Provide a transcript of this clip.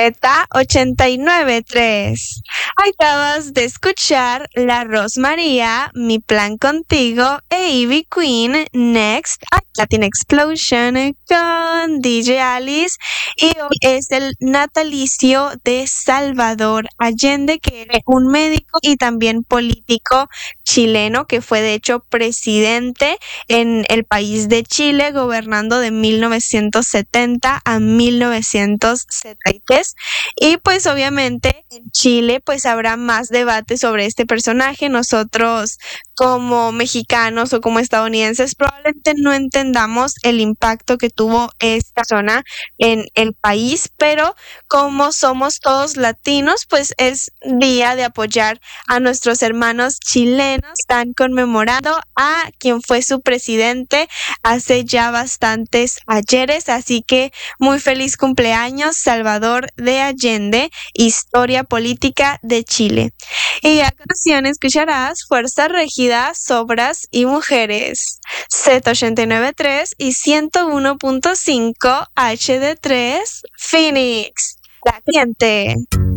Z89.3. Acabas de escuchar La Rosmaría, Mi Plan Contigo e Ivy Queen, Next, a Latin Explosion con DJ Alice. Y hoy es el natalicio de Salvador Allende, que era un médico y también político chileno, que fue de hecho presidente en el país de Chile, gobernando de 1970 a 1973. Y pues obviamente en Chile pues habrá más debate sobre este personaje. Nosotros como mexicanos o como estadounidenses probablemente no entendamos el impacto que tuvo esta zona en el país, pero como somos todos latinos, pues es día de apoyar a nuestros hermanos chilenos. Están conmemorando a quien fue su presidente hace ya bastantes ayeres, así que muy feliz cumpleaños, Salvador de Allende, historia política de Chile. Y a continuación escucharás Fuerza Régida, Sobras y Mujeres, Z89.3 y 101.5 HD3 Phoenix. La gente.